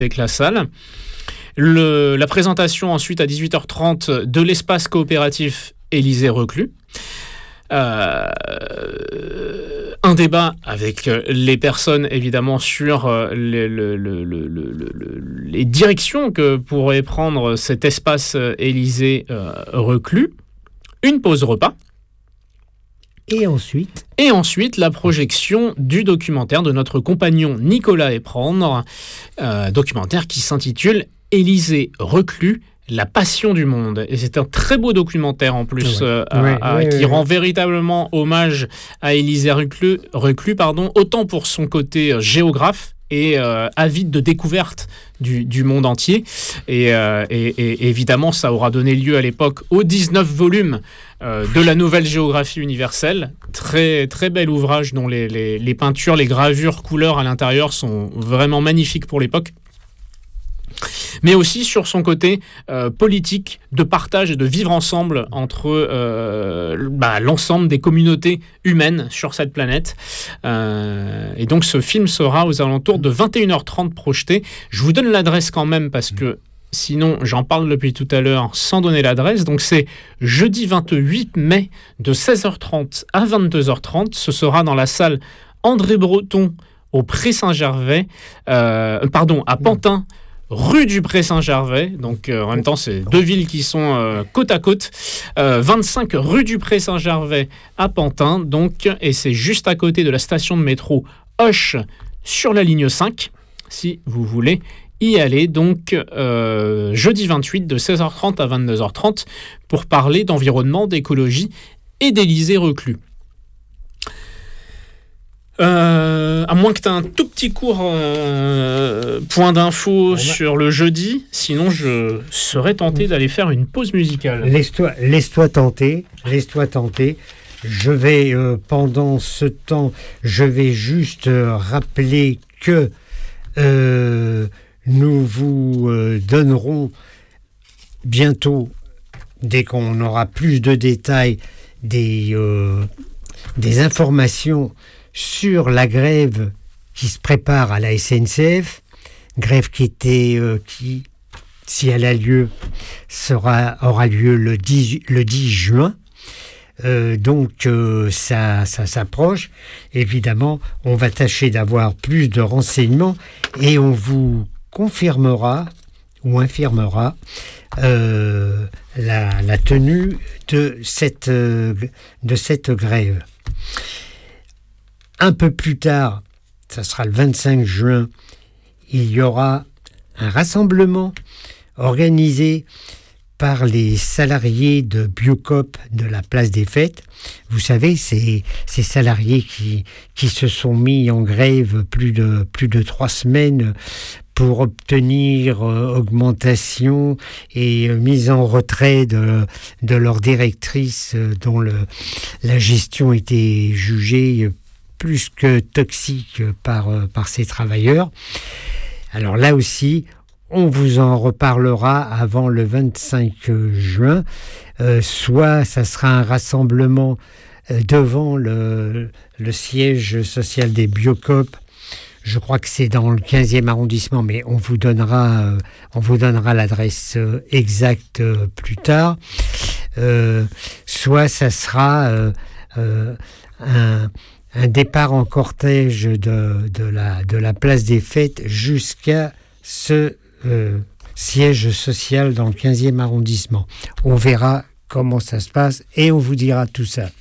avec la salle. La présentation ensuite à 18h30 de l'espace coopératif Élysée-Reclus. Un débat avec les personnes évidemment sur les directions que pourrait prendre cet espace Élysée-Reclus. Une pause repas. Et ensuite, la projection du documentaire de notre compagnon Nicolas Éprendre, documentaire qui s'intitule Élysée-Reclus, la passion du monde. Et c'est un très beau documentaire en plus, qui rend véritablement hommage à Élysée-Reclus, autant pour son côté géographe et avide de découverte du monde entier. Et évidemment, ça aura donné lieu à l'époque aux 19 volumes de la Nouvelle Géographie universelle. Très, très bel ouvrage dont les peintures, les gravures, couleurs à l'intérieur sont vraiment magnifiques pour l'époque. Mais aussi sur son côté politique de partage et de vivre ensemble entre l'ensemble des communautés humaines sur cette planète. Et donc ce film sera aux alentours de 21h30 projeté. Je vous donne l'adresse quand même parce que sinon j'en parle depuis tout à l'heure sans donner l'adresse. Donc c'est jeudi 28 mai de 16h30 à 22h30. Ce sera dans la salle André Breton au Pré-Saint-Gervais, à Pantin, rue du Pré-Saint-Gervais, donc en même temps c'est deux villes qui sont côte à côte, 25 rue du Pré-Saint-Gervais à Pantin, donc, et c'est juste à côté de la station de métro Hoche sur la ligne 5, si vous voulez y aller, donc jeudi 28 de 16h30 à 22h30 pour parler d'environnement, d'écologie et d'Élysée-Reclus. À moins que tu aies un tout petit court point d'info sur le jeudi, sinon je serais tenté d'aller faire une pause musicale. Laisse-toi tenter. Je vais, pendant ce temps, je vais juste rappeler que nous vous donnerons bientôt, dès qu'on aura plus de détails, des informations sur la grève qui se prépare à la SNCF, grève qui, si elle a lieu, aura lieu le 10 juin. Donc ça s'approche. Évidemment, on va tâcher d'avoir plus de renseignements et on vous confirmera ou infirmera la tenue de cette grève. Un peu plus tard, ça sera le 25 juin, il y aura un rassemblement organisé par les salariés de Biocop de la Place des Fêtes. Vous savez, ces salariés qui se sont mis en grève plus de 3 semaines pour obtenir augmentation et mise en retrait de leur directrice dont la gestion était jugée plus que toxique par ces travailleurs. Alors là aussi, on vous en reparlera avant le 25 juin. Soit ça sera un rassemblement devant le siège social des Biocop. Je crois que c'est dans le 15e arrondissement, mais on vous donnera l'adresse exacte plus tard. Soit ça sera un départ en cortège de la place des Fêtes jusqu'à ce siège social dans le 15e arrondissement. On verra comment ça se passe et on vous dira tout ça.